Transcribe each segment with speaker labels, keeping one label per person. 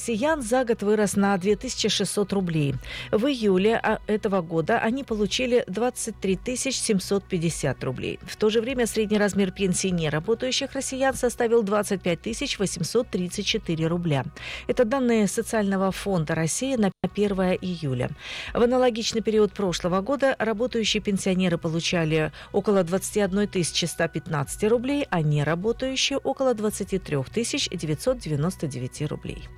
Speaker 1: россиян за год вырос на 2600 рублей. В июле этого года они получили 23 750 рублей. В то же время средний размер пенсии неработающих россиян составил 25 834 рубля. Это данные Социального фонда России на 1 июля. В аналогичный период прошлого года работающие пенсионеры получали около 21 115 рублей, а неработающие около 23 999 рублей.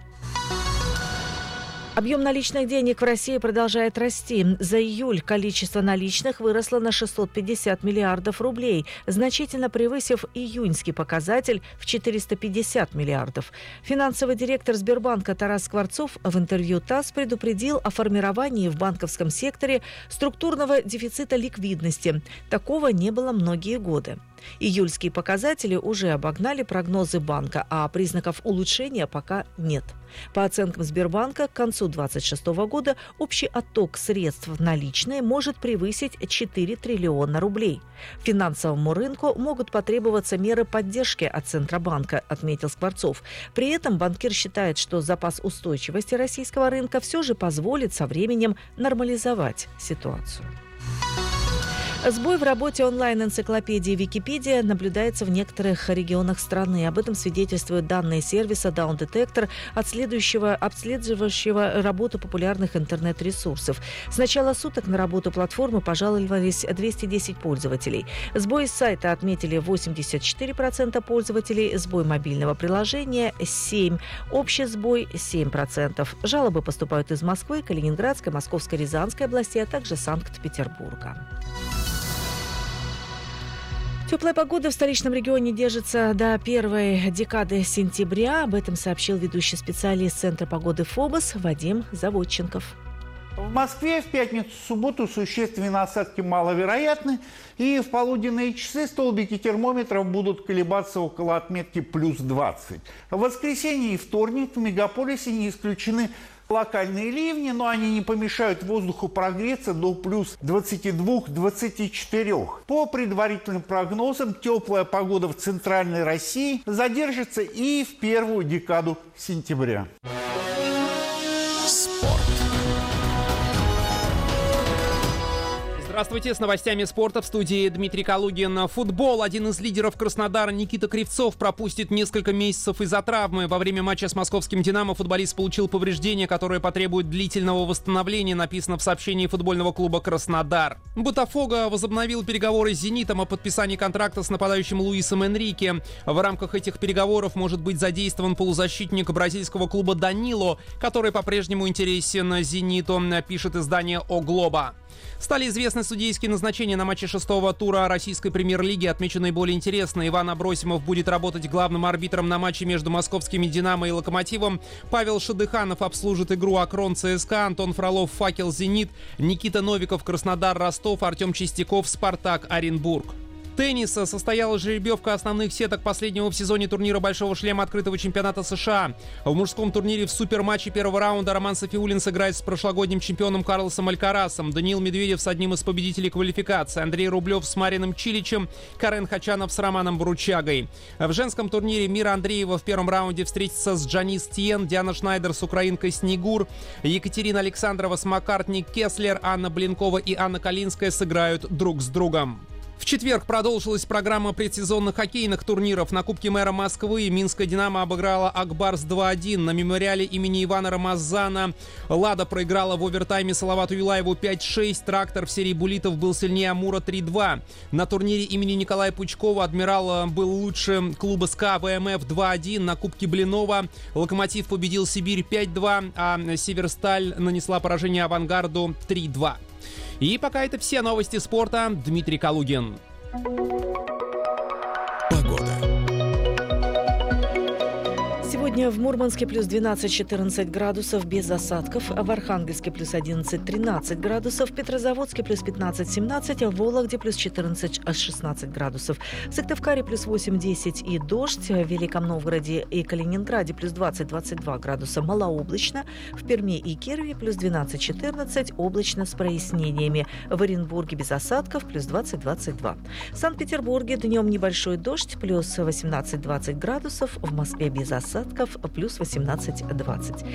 Speaker 1: Объем наличных денег в России продолжает расти. За июль количество наличных выросло на 650 миллиардов рублей, значительно превысив июньский показатель в 450 миллиардов. Финансовый директор Сбербанка Тарас Скворцов в интервью ТАСС предупредил о формировании в банковском секторе структурного дефицита ликвидности. Такого не было многие годы. Июльские показатели уже обогнали прогнозы банка, а признаков улучшения пока нет. По оценкам Сбербанка, к концу 2026 года общий отток средств в наличные может превысить 4 триллиона рублей. Финансовому рынку могут потребоваться меры поддержки от Центробанка, отметил Скворцов. При этом банкир считает, что запас устойчивости российского рынка все же позволит со временем нормализовать ситуацию. Сбой в работе онлайн-энциклопедии Википедия наблюдается в некоторых регионах страны. Об этом свидетельствуют данные сервиса Down Detector, обследовавшего работу популярных интернет-ресурсов. С начала суток на работу платформы пожаловались 210 пользователей. Сбой с сайта отметили 84% пользователей, сбой мобильного приложения – 7%, общий сбой – 7%. Жалобы поступают из Москвы, Калининградской, Московской, Рязанской областей, а также Санкт-Петербурга. Теплая погода в столичном регионе держится до первой декады сентября. Об этом сообщил ведущий специалист Центра погоды ФОБОС Вадим Заводченков.
Speaker 2: В Москве в пятницу-субботу существенные осадки маловероятны, и в полуденные часы столбики термометров будут колебаться около отметки плюс 20. В воскресенье и вторник в мегаполисе не исключены локальные ливни, но они не помешают воздуху прогреться до плюс 22-24. По предварительным прогнозам, теплая погода в центральной России задержится и в первую декаду сентября.
Speaker 3: Здравствуйте, с новостями спорта в студии Дмитрий Калугин. Футбол. Один из лидеров Краснодара Никита Кривцов пропустит несколько месяцев из-за травмы. Во время матча с московским «Динамо» футболист получил повреждение, которое потребует длительного восстановления, написано в сообщении футбольного клуба «Краснодар». «Ботафого» возобновил переговоры с «Зенитом» о подписании контракта с нападающим Луисом Энрике. В рамках этих переговоров может быть задействован полузащитник бразильского клуба Данило, который по-прежнему интересен «Зениту», пишет издание «О Глоба». Стали известны судейские назначения на матче 6-го тура российской премьер-лиги. Отмечу наиболее интересно. Иван Абросимов будет работать главным арбитром на матче между московскими «Динамо» и «Локомотивом». Павел Шадыханов обслужит игру «Акрон» ЦСКА, Антон Фролов «Факел» Зенит, Никита Новиков Краснодар Ростов, Артем Чистяков Спартак Оренбург. Теннис. Состоялась жеребьевка основных сеток последнего в сезоне турнира «Большого шлема» открытого чемпионата США. В мужском турнире в суперматче первого раунда Роман Сафиуллин сыграет с прошлогодним чемпионом Карлосом Алькарасом, Даниил Медведев с одним из победителей квалификации, Андрей Рублев с Марином Чиличем, Карен Хачанов с Романом Бручагой. В женском турнире Мира Андреева в первом раунде встретится с Джанис Тиен, Диана Шнайдер с украинкой Снегур, Екатерина Александрова с Маккартни Кеслер, Анна Блинкова и Анна Калинская сыграют друг с другом. В четверг продолжилась программа предсезонных хоккейных турниров. На Кубке мэра Москвы Минская «Динамо» обыграла Акбарс 2-1. На мемориале имени Ивана Рамазана «Лада» проиграла в овертайме Салавату Юлаеву 5-6. «Трактор» в серии буллитов был сильнее «Амура» 3-2. На турнире имени Николая Пучкова «Адмирал» был лучше клуба СКА ВМФ 2-1. На Кубке Блинова «Локомотив» победил «Сибирь» 5-2, а «Северсталь» нанесла поражение «Авангарду» 3-2. И пока это все новости спорта. Дмитрий Калугин.
Speaker 1: Сегодня в Мурманске плюс 12-14 градусов без осадков, в Архангельске плюс 11-13 градусов, в Петрозаводске плюс 15-17, а в Вологде плюс 14-16 градусов. В Сыктывкаре плюс 8-10 и дождь, в Великом Новгороде и Калининграде плюс 20-22 градуса малооблачно, в Перми и Кирове плюс 12-14 облачно с прояснениями, в Оренбурге без осадков плюс 20-22. В Санкт-Петербурге днем небольшой дождь плюс 18-20 градусов, в Москве без осадков плюс 18-20.